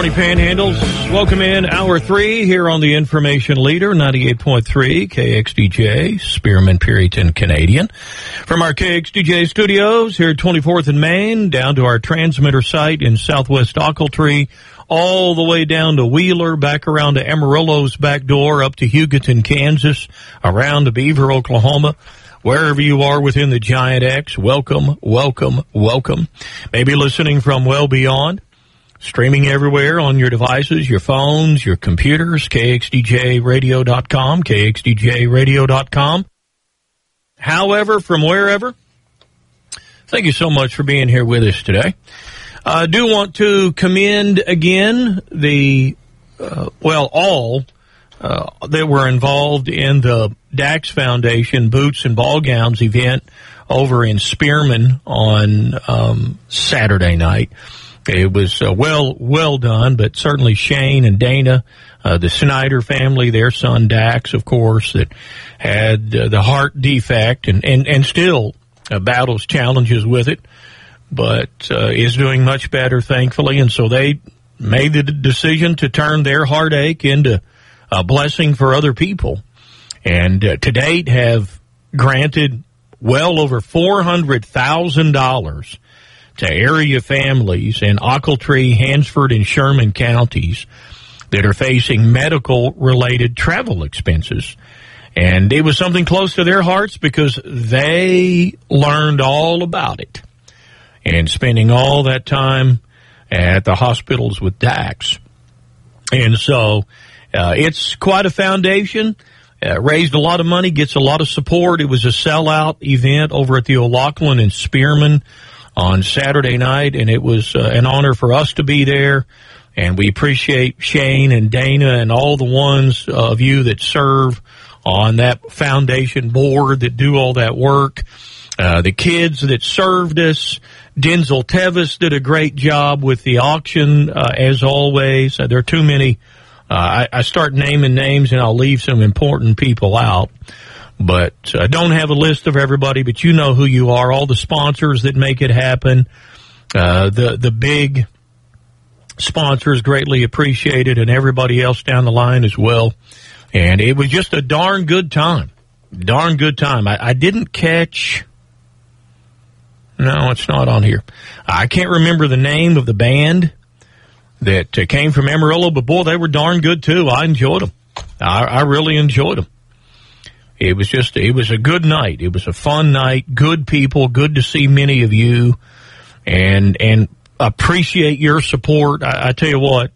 morning, Panhandles. Welcome in Hour 3 here on the Information Leader, 98.3 KXDJ, Spearman, Puritan, Canadian. From our KXDJ studios here at 24th and Main, down to our transmitter site in southwest Ochiltree, all the way down to Wheeler, back around to Amarillo's back door, up to Hugoton, Kansas, around to Beaver, Oklahoma. Wherever you are within the Giant X, welcome, welcome, welcome. Maybe listening from well beyond. Streaming everywhere on your devices, your phones, your computers, kxdjradio.com, kxdjradio.com. However, from wherever, thank you so much for being here with us today. I do want to commend again all that were involved in the Dax Foundation Boots and Ball Gowns event over in Spearman on Saturday night. It was well done, but certainly Shane and Dana, the Snyder family, their son Dax, of course, that had the heart defect and still battles challenges with it, but is doing much better, thankfully. And so they made the decision to turn their heartache into a blessing for other people. And to date have granted well over $400,000 to area families in Ochiltree, Hansford, and Sherman counties that are facing medical-related travel expenses. And it was something close to their hearts because they learned all about it and spending all that time at the hospitals with Dax. And so it's quite a foundation. Raised a lot of money, gets a lot of support. It was a sellout event over at the O'Loughlin in Spearman on Saturday night, and it was an honor for us to be there. And we appreciate Shane and Dana and all the ones of you that serve on that foundation board that do all that work. The kids that served us, Denzel Tevis did a great job with the auction, as always. There are too many. I start naming names, and I'll leave some important people out. But I don't have a list of everybody, but you know who you are, all the sponsors that make it happen, the big sponsors greatly appreciated, and everybody else down the line as well. And it was just a darn good time. I didn't catch... No, it's not on here. I can't remember the name of the band that came from Amarillo, but boy, they were darn good too. I enjoyed them. I really enjoyed them. It was a good night. It was a fun night, good people, good to see many of you, and appreciate your support. I tell you what,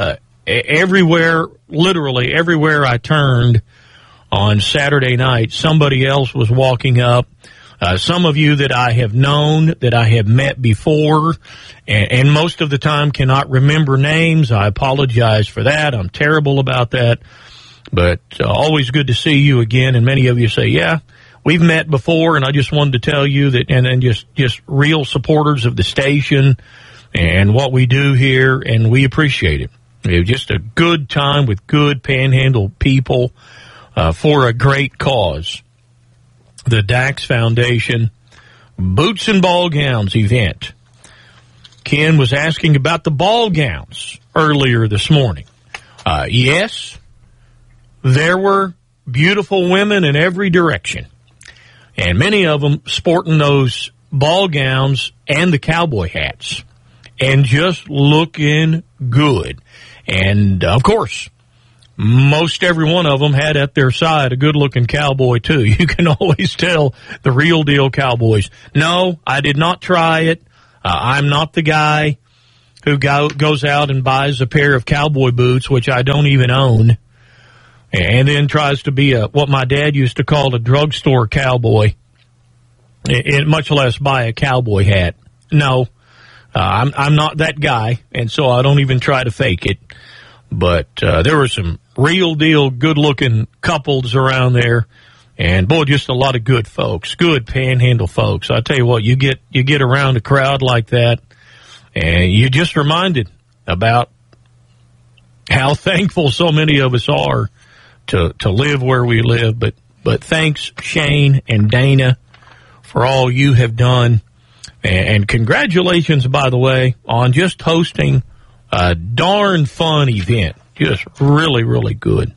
literally everywhere I turned on Saturday night, somebody else was walking up. Some of you that I have known, that I have met before, and most of the time cannot remember names. I apologize for that. I'm terrible about that. But always good to see you again. And many of you say, yeah, we've met before, and I just wanted to tell you that, and just real supporters of the station and what we do here, and we appreciate it. It was just a good time with good Panhandle people for a great cause. The Dax Foundation Boots and Ball Gowns event. Ken was asking about the ball gowns earlier this morning. Yes, there were beautiful women in every direction, and many of them sporting those ball gowns and the cowboy hats and just looking good. And, of course, most every one of them had at their side a good-looking cowboy, too. You can always tell the real-deal cowboys. No, I did not try it. I'm not the guy who goes out and buys a pair of cowboy boots, which I don't even own, and then tries to be what my dad used to call a drugstore cowboy, and much less buy a cowboy hat. No, I'm not that guy, and so I don't even try to fake it. But there were some real-deal, good-looking couples around there, and boy, just a lot of good folks, good Panhandle folks. I tell you what, you get around a crowd like that, and you're just reminded about how thankful so many of us are to live where we live. But thanks, Shane and Dana, for all you have done. And congratulations, by the way, on just hosting A darn fun event. Just really, really good.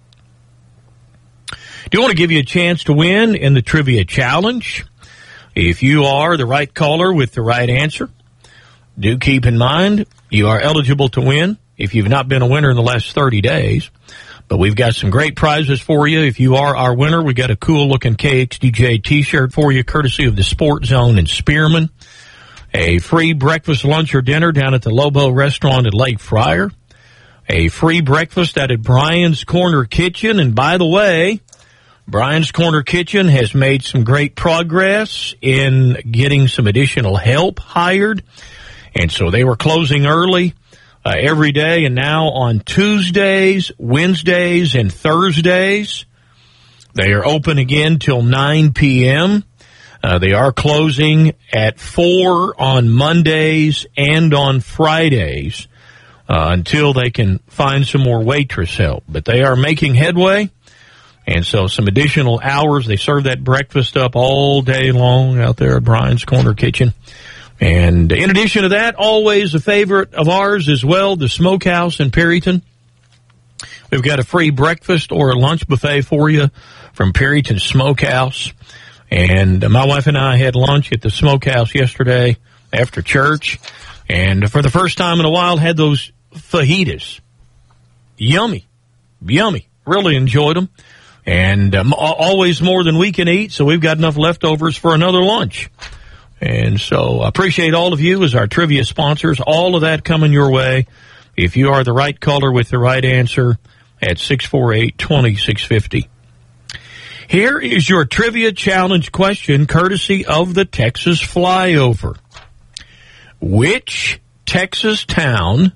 Do want to give you a chance to win in the Trivia Challenge. If you are the right caller with the right answer, do keep in mind you are eligible to win if you've not been a winner in the last 30 days. But we've got some great prizes for you. If you are our winner, we got a cool-looking KXDJ T-shirt for you, courtesy of the Sport Zone in Spearman. A free breakfast, lunch, or dinner down at the Lobo Restaurant at Lake Fryer. A free breakfast out at Brian's Corner Kitchen. And by the way, Brian's Corner Kitchen has made some great progress in getting some additional help hired. And so they were closing early every day. And now on Tuesdays, Wednesdays, and Thursdays, they are open again till 9 p.m., they are closing at 4 on Mondays and on Fridays until they can find some more waitress help. But they are making headway, and so some additional hours. They serve that breakfast up all day long out there at Brian's Corner Kitchen. And in addition to that, always a favorite of ours as well, the Smokehouse in Perryton. We've got a free breakfast or a lunch buffet for you from Perryton Smokehouse. And my wife and I had lunch at the Smokehouse yesterday after church. And for the first time in a while, had those fajitas. Yummy. Yummy. Really enjoyed them. And always more than we can eat, so we've got enough leftovers for another lunch. And so I appreciate all of you as our trivia sponsors. All of that coming your way. If you are the right caller with the right answer at 648-2650. Here is your Trivia Challenge question, courtesy of the Texas Flyover. Which Texas town...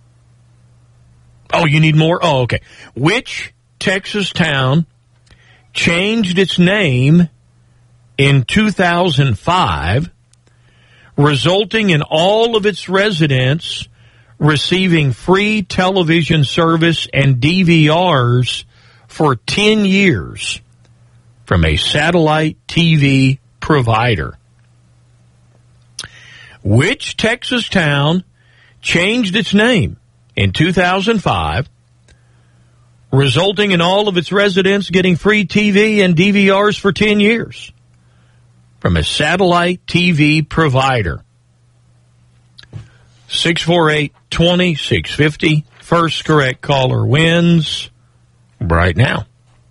Oh, you need more? Oh, okay. Which Texas town changed its name in 2005, resulting in all of its residents receiving free television service and DVRs for 10 years? From a satellite TV provider. Which Texas town changed its name in 2005, resulting in all of its residents getting free TV and DVRs for 10 years? From a satellite TV provider. 648-2650. First correct caller wins right now.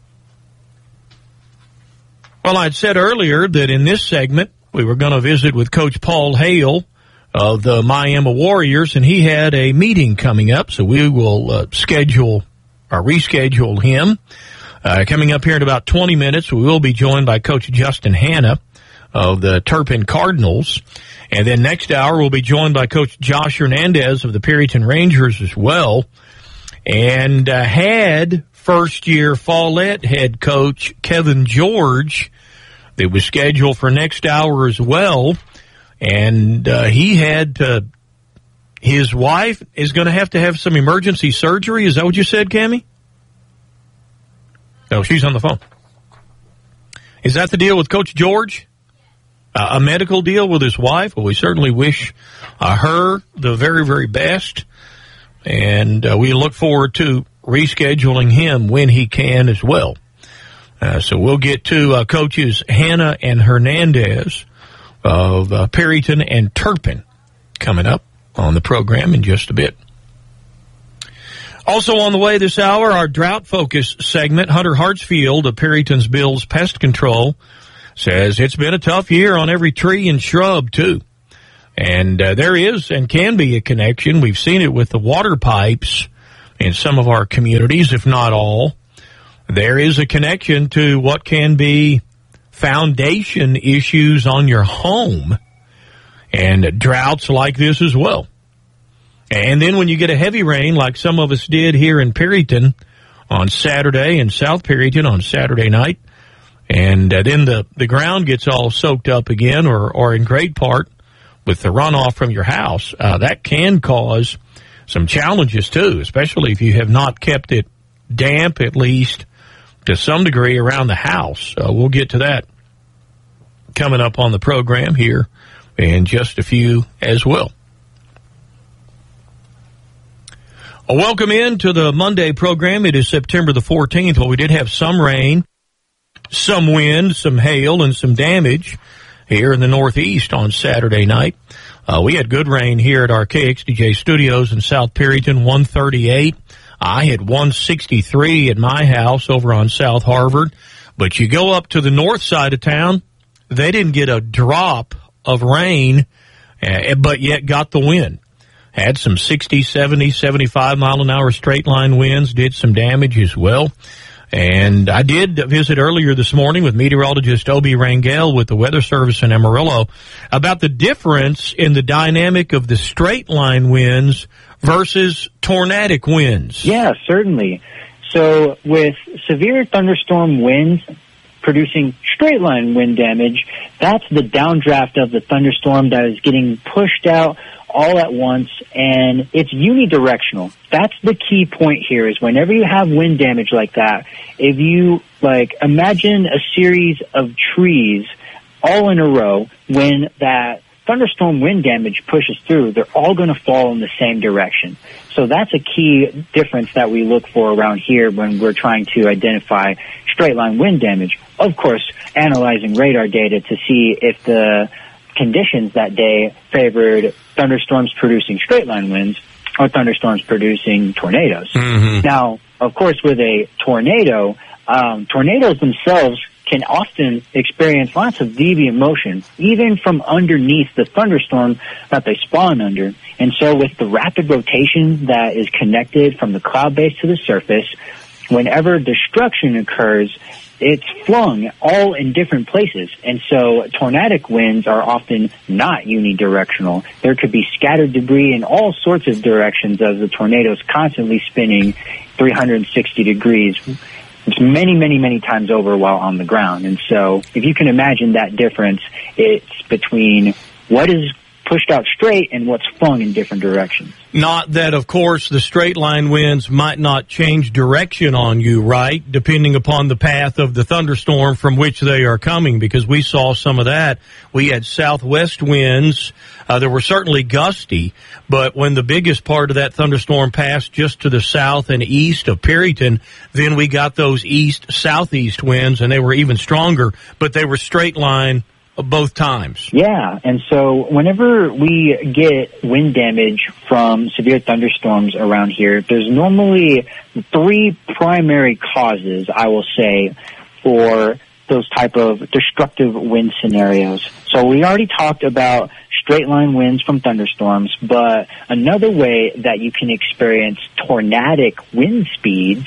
Well, I'd said earlier that in this segment, we were going to visit with Coach Paul Hale of the Miami Warriors, and he had a meeting coming up, so we will reschedule him. Coming up here in about 20 minutes, we will be joined by Coach Justin Hanna of the Turpin Cardinals. And then next hour, we'll be joined by Coach Josh Hernandez of the Perryton Rangers as well. And had first-year Follett head coach Kevin George that was scheduled for next hour as well. And he had his wife is going to have some emergency surgery. Is that what you said, Cammie? No, she's on the phone. Is that the deal with Coach George? A medical deal with his wife? Well, we certainly wish her the very, very best. And we look forward to rescheduling him when he can as well. So we'll get to coaches Hanna and Hernandez of Perryton and Turpin coming up on the program in just a bit. Also on the way this hour, our drought focus segment. Hunter Hartsfield of Perryton's Bills Pest Control says it's been a tough year on every tree and shrub too. And there is and can be a connection. We've seen it with the water pipes in some of our communities, if not all. There is a connection to what can be foundation issues on your home and droughts like this as well. And then when you get a heavy rain like some of us did here in Perryton on Saturday and South Perryton on Saturday night, and then the ground gets all soaked up again or in great part with the runoff from your house, that can cause some challenges too, especially if you have not kept it damp at least to some degree around the house. We'll get to that coming up on the program here in just a few as well. Welcome in to the Monday program. It is September the 14th. Well, we did have some rain, some wind, some hail, and some damage here in the Northeast on Saturday night. We had good rain here at our KXDJ studios in South Perryton, 138. I had 163 at my house over on South Harvard. But you go up to the north side of town, they didn't get a drop of rain, but yet got the wind. Had some 60, 70, 75 mile an hour straight line winds, did some damage as well. And I did visit earlier this morning with meteorologist Obie Rangel with the Weather Service in Amarillo about the difference in the dynamic of the straight line winds versus tornadic winds. Yeah, certainly. So with severe thunderstorm winds producing straight line wind damage, that's the downdraft of the thunderstorm that is getting pushed out all at once, and it's unidirectional. That's the key point here, is whenever you have wind damage like that, if you imagine a series of trees all in a row, when that thunderstorm wind damage pushes through, they're all going to fall in the same direction. So that's a key difference that we look for around here when we're trying to identify straight line wind damage. Of course, analyzing radar data to see if the conditions that day favored thunderstorms producing straight line winds or thunderstorms producing tornadoes. Mm-hmm. Now, of course, with a tornado, tornadoes themselves can often experience lots of deviant motion, even from underneath the thunderstorm that they spawn under. And so with the rapid rotation that is connected from the cloud base to the surface, whenever destruction occurs, it's flung all in different places. And so tornadic winds are often not unidirectional. There could be scattered debris in all sorts of directions as the tornado is constantly spinning 360 degrees. It's many, many, many times over while on the ground. And so if you can imagine that difference, it's between what is pushed out straight and what's flung in different directions. Not that, of course, the straight line winds might not change direction on you, right, depending upon the path of the thunderstorm from which they are coming, because we saw some of that. We had southwest winds. There were certainly gusty, but when the biggest part of that thunderstorm passed just to the south and east of Perryton, then we got those east-southeast winds, and they were even stronger, but they were straight line both times. Yeah, and so whenever we get wind damage from severe thunderstorms around here, there's normally three primary causes, I will say, for those type of destructive wind scenarios. So we already talked about straight line winds from thunderstorms, but another way that you can experience tornadic wind speeds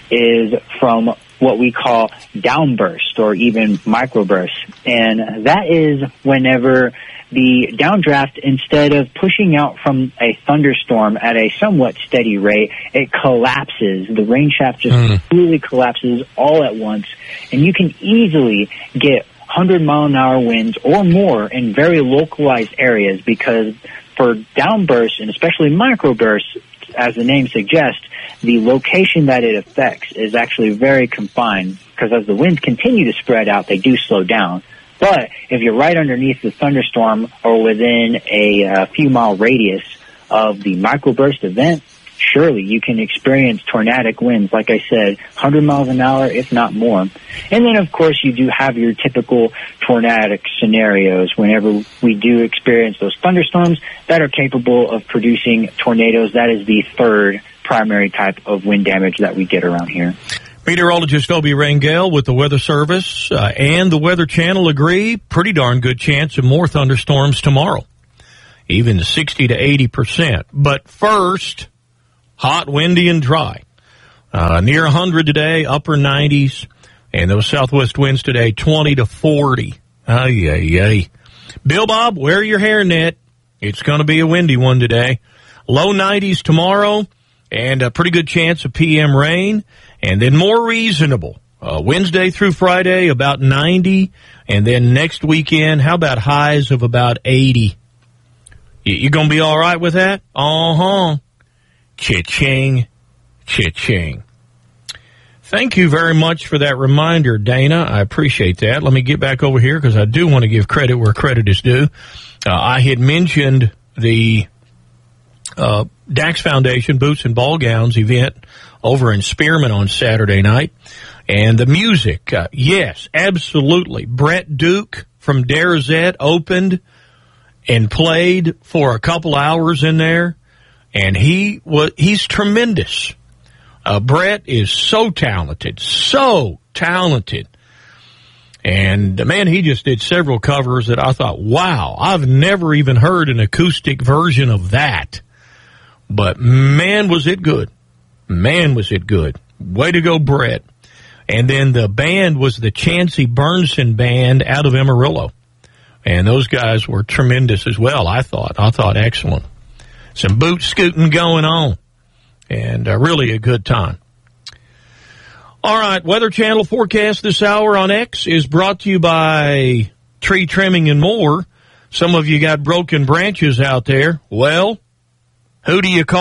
is from what we call downburst or even microburst. And that is whenever the downdraft, instead of pushing out from a thunderstorm at a somewhat steady rate, it collapses. The rain shaft just completely collapses all at once. And you can easily get 100-mile-an-hour winds or more in very localized areas, because for downbursts, and especially microbursts, as the name suggests, the location that it affects is actually very confined, because as the winds continue to spread out, they do slow down. But if you're right underneath the thunderstorm or within a few mile radius of the microburst event, surely you can experience tornadic winds, like I said, 100 miles an hour, if not more. And then, of course, you do have your typical tornadic scenarios whenever we do experience those thunderstorms that are capable of producing tornadoes. That is the third primary type of wind damage that we get around here. Meteorologist Obie Rangel with the Weather Service and the Weather Channel agree, pretty darn good chance of more thunderstorms tomorrow, even 60 to 80%. But first, hot, windy, and dry. Near 100 today, upper 90s, and those southwest winds today, 20 to 40. Ay. Bill Bob, wear your hairnet. It's going to be a windy one today. Low 90s tomorrow, and a pretty good chance of PM rain, and then more reasonable. Wednesday through Friday, about 90, and then next weekend, how about highs of about 80? You going to be all right with that? Uh-huh. Cha-ching, cha-ching. Thank you very much for that reminder, Dana. I appreciate that. Let me get back over here because I do want to give credit where credit is due. I had mentioned the Dax Foundation Boots and Ball Gowns event over in Spearman on Saturday night. And the music, yes, absolutely. Brett Duke from Darazette opened and played for a couple hours in there, and he's tremendous. Brett is so talented. And, man, he just did several covers that I thought, wow, I've never even heard an acoustic version of that. But, man, was it good. Man, was it good. Way to go, Brett. And then the band was the Chancey Burnson Band out of Amarillo. And those guys were tremendous as well, I thought. Excellent. Some boot scooting going on. And really a good time. All right, Weather Channel forecast this hour on X is brought to you by Tree Trimming and More. Some of you got broken branches out there. Well, who do you call?